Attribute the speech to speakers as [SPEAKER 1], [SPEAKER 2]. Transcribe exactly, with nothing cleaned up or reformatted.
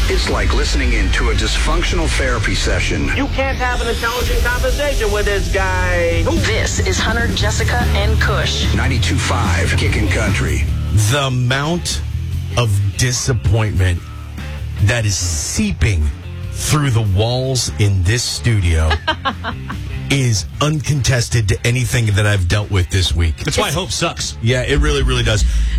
[SPEAKER 1] It's like listening into a dysfunctional therapy session.
[SPEAKER 2] You can't have an intelligent conversation with this guy.
[SPEAKER 3] This is Hunter, Jessica, and Kush.
[SPEAKER 1] ninety-two point five Kickin' Country.
[SPEAKER 4] The amount of disappointment that is seeping through the walls in this studio is uncontested to anything that I've dealt with this week.
[SPEAKER 5] That's why hope sucks.
[SPEAKER 4] Yeah, it really, really does.